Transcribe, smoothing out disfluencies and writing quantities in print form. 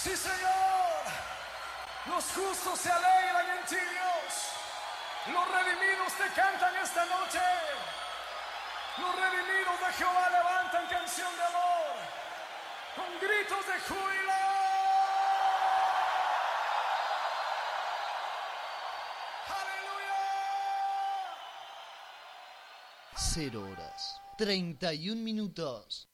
Sí, Señor. Los justos se alegran en ti, Dios. Los redimidos te cantan esta noche. Los redimidos de Jehová levantan canción de amor con gritos de júbilo. 0 horas 31 minutos.